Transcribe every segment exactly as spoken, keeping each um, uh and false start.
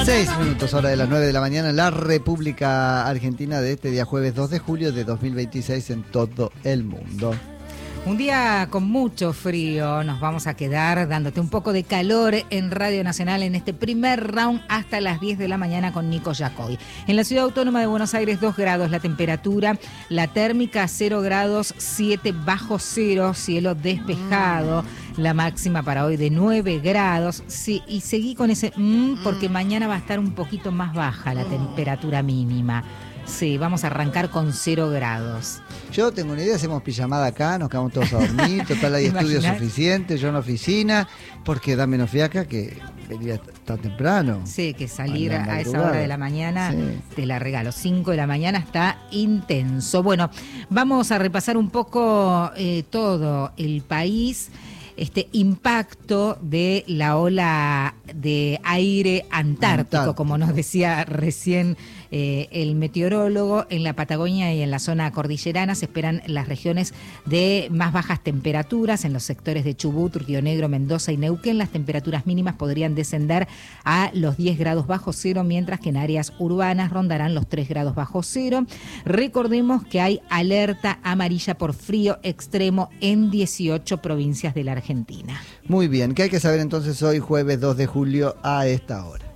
Seis minutos, hora de las nueve de la mañana en la República Argentina de este día jueves dos de julio de dos mil veintiséis en todo el mundo. Un día con mucho frío, nos vamos a quedar dándote un poco de calor en Radio Nacional en este primer round hasta las diez de la mañana con Nico Yacoy. En la Ciudad Autónoma de Buenos Aires dos grados la temperatura, la térmica cero grados, siete bajo cero, cielo despejado, la máxima para hoy de nueve grados. Sí, y seguí con ese mmm porque mañana va a estar un poquito más baja la temperatura mínima. Sí, vamos a arrancar con cero grados. Yo tengo una idea, hacemos pijamada acá, nos quedamos todos a dormir, total hay estudio suficiente, yo en la oficina, porque da menos fiaca que venir tan temprano. Sí, que salir a, a esa hora de la mañana, sí. Te la regalo, cinco de la mañana está intenso. Bueno, vamos a repasar un poco eh, todo el país. Este impacto de la ola de aire antártico, Antártico. como nos decía recién eh, el meteorólogo. En la Patagonia y en la zona cordillerana se esperan las regiones de más bajas temperaturas. En los sectores de Chubut, Río Negro, Mendoza y Neuquén, las temperaturas mínimas podrían descender a los diez grados bajo cero, mientras que en áreas urbanas rondarán los tres grados bajo cero. Recordemos que hay alerta amarilla por frío extremo en dieciocho provincias de la Argentina. Argentina. Muy bien, ¿qué hay que saber entonces hoy jueves dos de julio a esta hora?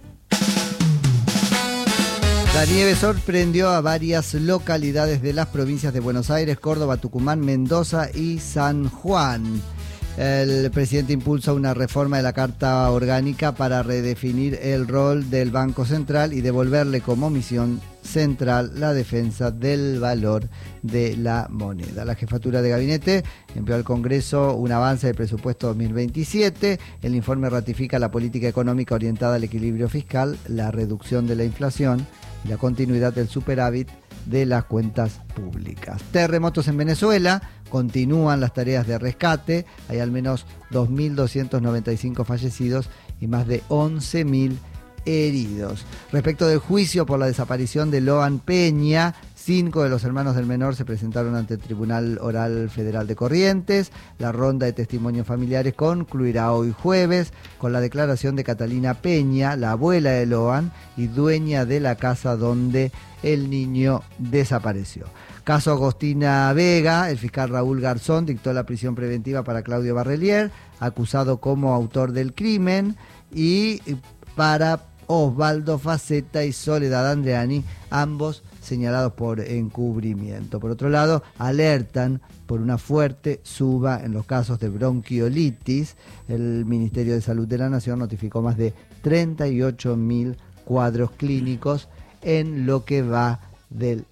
La nieve sorprendió a varias localidades de las provincias de Buenos Aires, Córdoba, Tucumán, Mendoza y San Juan. El presidente impulsa una reforma de la Carta Orgánica para redefinir el rol del Banco Central y devolverle como misión central la defensa del valor de la moneda. La jefatura de gabinete envió al Congreso un avance del presupuesto dos mil veintisiete. El informe ratifica la política económica orientada al equilibrio fiscal, la reducción de la inflación y la continuidad del superávit de las cuentas públicas. Terremotos en Venezuela, continúan las tareas de rescate, hay al menos dos mil doscientos noventa y cinco fallecidos y más de once mil heridos. Respecto del juicio por la desaparición de Loan Peña, cinco de los hermanos del menor se presentaron ante el Tribunal Oral Federal de Corrientes. La ronda de testimonios familiares concluirá hoy jueves con la declaración de Catalina Peña, la abuela de Loan y dueña de la casa donde el niño desapareció. Caso Agostina Vega, el fiscal Raúl Garzón dictó la prisión preventiva para Claudio Barrelier, acusado como autor del crimen, y para Osvaldo Facetta y Soledad Andreani, ambos señalados por encubrimiento. Por otro lado, alertan por una fuerte suba en los casos de bronquiolitis. El Ministerio de Salud de la Nación notificó más de treinta y ocho mil cuadros clínicos en lo que va del